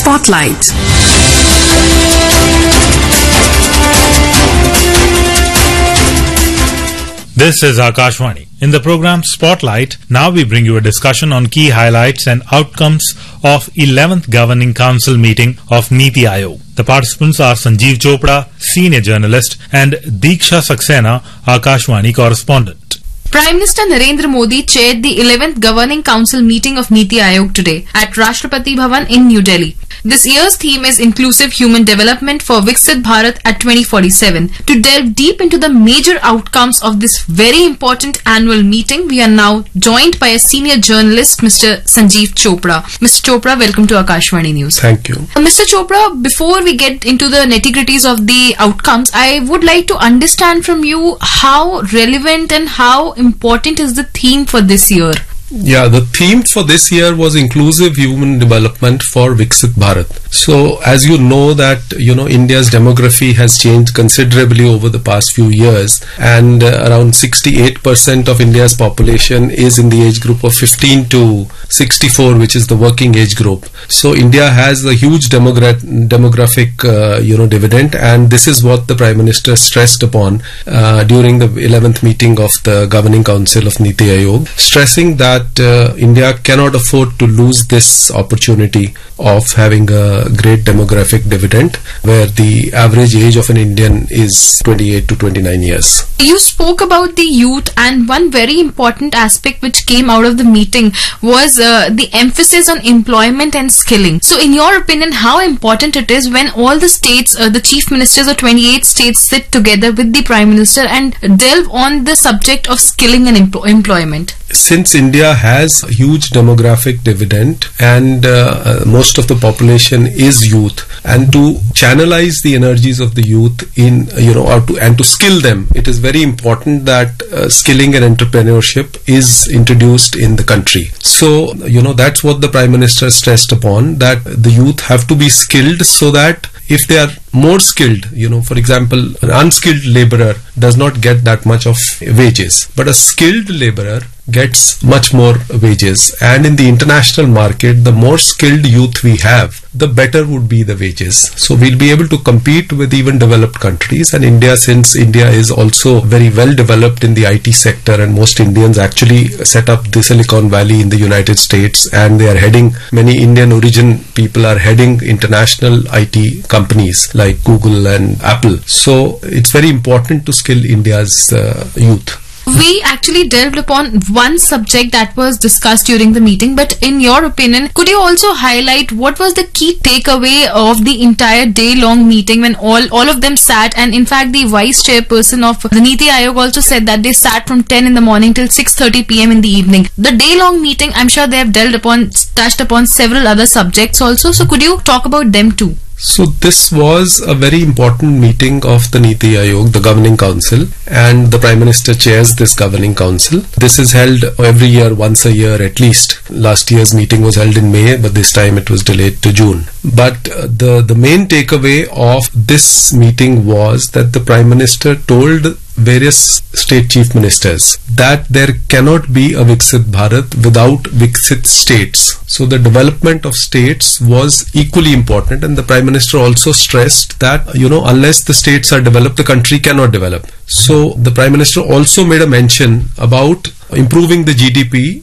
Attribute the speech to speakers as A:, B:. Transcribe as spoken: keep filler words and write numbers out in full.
A: Spotlight.
B: This is Akashvani. In the program Spotlight, now we bring you a discussion on key highlights and outcomes of eleventh Governing Council meeting of Niti Aayog. The participants are Sanjeev Chopra, senior journalist, and Diksha Saxena, Akashvani correspondent.
C: Prime Minister Narendra Modi chaired the eleventh Governing Council meeting of Niti Aayog today at Rashtrapati Bhavan in New Delhi. This year's theme is Inclusive Human Development for Viksit Bharat at twenty forty-seven. To delve deep into the major outcomes of this very important annual meeting, we are now joined by a senior journalist, Mister Sanjeev Chopra. Mister Chopra, welcome to Akashvani News.
D: Thank you.
C: Uh, Mister Chopra, before we get into the nitty-gritties of the outcomes, I would like to understand from you how relevant and how important is the theme for this year?
D: Yeah, the theme for this year was Inclusive Human Development for Viksit Bharat. So, as you know that, you know, India's demography has changed considerably over the past few years, and uh, around sixty-eight percent of India's population is in the age group of fifteen to sixty-four, which is the working age group. So, India has a huge demogra- demographic, uh, you know, dividend, and this is what the Prime Minister stressed upon uh, during the eleventh meeting of the Governing Council of Niti Aayog, stressing that that uh, India cannot afford to lose this opportunity of having a great demographic dividend where the average age of an Indian is twenty-eight to twenty-nine years.
C: You spoke about the youth, and one very important aspect which came out of the meeting was uh, the emphasis on employment and skilling. So in your opinion, how important it is when all the states, uh, the chief ministers of twenty-eight states sit together with the Prime Minister and delve on the subject of skilling and empl- employment?
D: Since India has a huge demographic dividend and uh, most of the population is youth, and to channelize the energies of the youth in, you know, or to, and to skill them, it is very important that uh, skilling and entrepreneurship is introduced in the country. So, you know, that's what the Prime Minister stressed upon, that the youth have to be skilled so that if they are more skilled, you know, for example, an unskilled laborer does not get that much of wages, but a skilled laborer gets much more wages. And in the international market, the more skilled youth we have, the better would be the wages. So we'll be able to compete with even developed countries. And India, since India is also very well developed in the I T sector, and most Indians actually set up the Silicon Valley in the United States, and they are heading, many Indian origin people are heading international I T companies like Google and Apple. So it's very important to skill India's uh, youth.
C: We actually delved upon one subject that was discussed during the meeting, but in your opinion, could you also highlight what was the key takeaway of the entire day-long meeting when all, all of them sat, and in fact the vice chairperson of the Niti Aayog also said that they sat from ten in the morning till six thirty p.m. in the evening. The day-long meeting, I'm sure they have delved upon, touched upon several other subjects also, so could you talk about them too?
D: So this was a very important meeting of the Niti Aayog, the Governing Council, and the Prime Minister chairs this Governing Council. This is held every year, once a year at least. Last year's meeting was held in May, but this time it was delayed to June. But uh, the, the main takeaway of this meeting was that the Prime Minister told various state chief ministers that there cannot be a Viksit Bharat without Viksit states. So the development of states was equally important, and the Prime Minister also stressed that, you know, unless the states are developed, the country cannot develop. So the Prime Minister also made a mention about improving the G D P